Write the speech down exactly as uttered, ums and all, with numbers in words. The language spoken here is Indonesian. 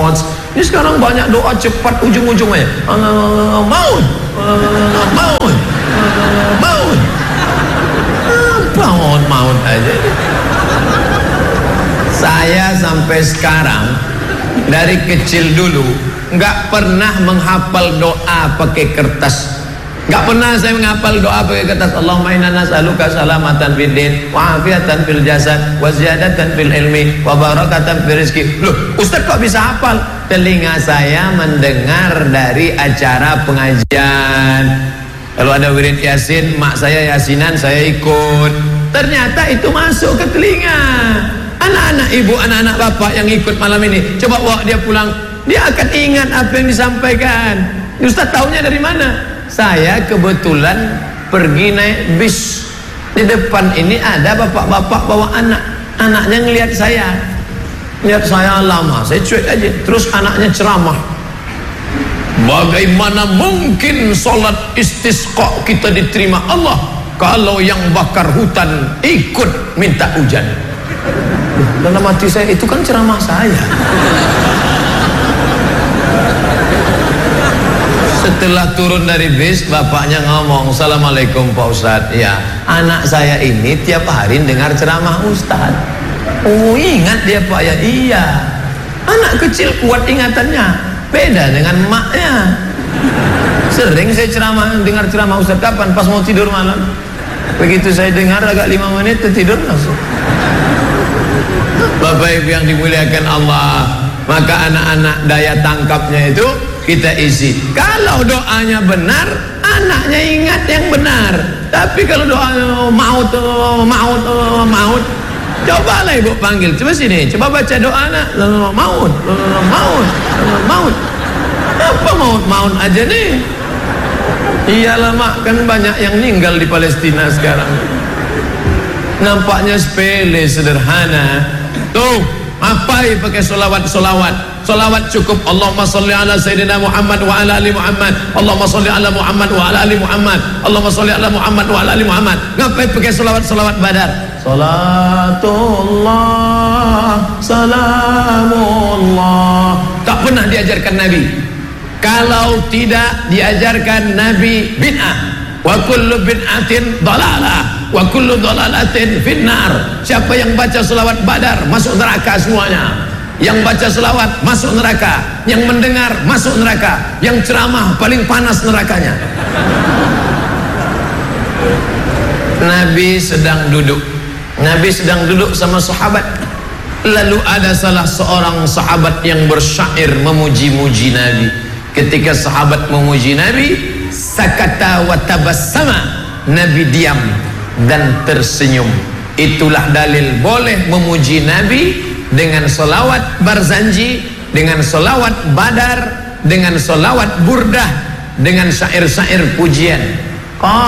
cepat. Ini sekarang banyak doa cepat ujung-ujungnya. Maut, maut, maut, maut, maut aja. Saya sampai sekarang dari kecil dulu nggak pernah menghafal doa pakai kertas. Nggak pernah saya menghafal doa pakai kertas. Allahumma inna nas'aluka salamatan fid din wa afiatan fil jasad wa ziyadatan fil ilmi wa barakatan fil rizki. Loh, Ustaz kok bisa hafal? Telinga saya mendengar dari acara pengajian. Kalau ada wirid yasin, mak saya yasinan, saya ikut. Ternyata itu masuk ke telinga. Anak-anak ibu, anak-anak bapak yang ikut malam ini, coba bawa dia pulang, dia akan ingat apa yang disampaikan. Ustaz tahunya dari mana? Saya kebetulan pergi naik bis. Di depan ini ada bapak-bapak bawa anak. Anaknya ngelihat saya, lihat saya lama, saya cuek aja. Terus anaknya ceramah. Bagaimana mungkin sholat istisqa kita diterima Allah kalau yang bakar hutan ikut minta hujan? Dalam hati saya, itu kan ceramah saya. Setelah turun dari bis, bapaknya ngomong, Assalamualaikum Pak Ustadz. Ya, anak saya ini tiap hari dengar ceramah Ustadz. Oh, ingat dia Pak ya? Iya. Anak kecil kuat ingatannya, beda dengan maknya. Sering saya ceramah, dengar ceramah Ustadz. Kapan? Pas mau tidur malam. Begitu saya dengar agak lima menit tertidur langsung. Bapak Ibu yang dimuliakan Allah, maka anak-anak daya tangkapnya itu kita isi. Kalau doanya benar, anaknya ingat yang benar. Tapi kalau doanya maut, maut, maut, cobalah ibu panggil, coba sini, coba baca doa anak, maut, maut, maut. Apa maut, maut aja nih? Iyalah mak, kan banyak yang meninggal di Palestina sekarang. Nampaknya sepele, sederhana. Tuh, apa pakai solawat-solawat? Solawat cukup. Allahumma salli ala Sayyidina Muhammad wa ala ali Muhammad. Allahumma salli ala Muhammad wa ala ali Muhammad. Allahumma salli ala Muhammad wa ala ali Muhammad. Ngapain pakai solawat-solawat badar? Salatullah, salamullah. Tak pernah diajarkan Nabi. Kalau tidak diajarkan Nabi, bid'ah. Wa kullu bid'atin dalalah wa kullu dalalatin finnar. Siapa yang baca selawat badar masuk neraka semuanya. Yang baca selawat masuk neraka, yang mendengar masuk neraka, yang ceramah paling panas nerakanya. Nabi sedang duduk. Nabi sedang duduk sama sahabat. Lalu ada salah seorang sahabat yang bersyair memuji-muji Nabi. Ketika sahabat memuji Nabi, sakata wa tabassama, Nabi diam dan tersenyum. Itulah dalil boleh memuji Nabi dengan solawat barzanji, dengan solawat badar, dengan solawat burdah, dengan syair-syair pujian.